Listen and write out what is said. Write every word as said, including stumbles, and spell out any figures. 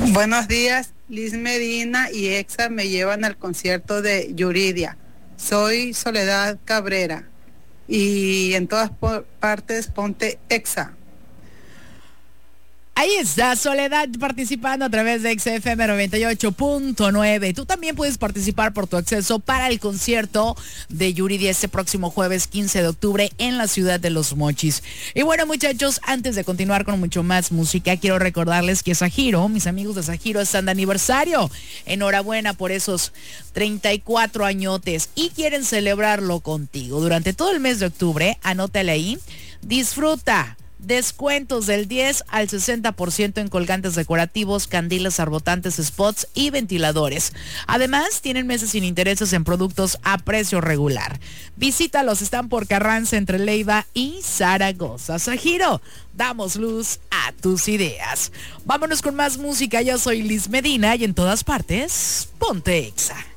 Buenos días, Liz Medina y Exa me llevan al concierto de Yuridia. Soy Soledad Cabrera y en todas partes ponte Exa. Ahí está Soledad participando a través de X F M noventa y ocho punto nueve. Tú también puedes participar por tu acceso para el concierto de Yuridia este próximo jueves quince de octubre en la ciudad de Los Mochis. Y bueno, muchachos, antes de continuar con mucho más música, quiero recordarles que Sajiro, mis amigos de Sajiro están de aniversario. Enhorabuena por esos treinta y cuatro añotes y quieren celebrarlo contigo. Durante todo el mes de octubre, anótale ahí, disfruta descuentos del diez al sesenta por ciento en colgantes decorativos, candiles, arbotantes, spots y ventiladores. Además, tienen meses sin intereses en productos a precio regular. Visítalos, están por Carranza entre Leiva y Zaragoza. Sajiro, damos luz a tus ideas. Vámonos con más música. Yo soy Liz Medina y en todas partes, ponte Exa.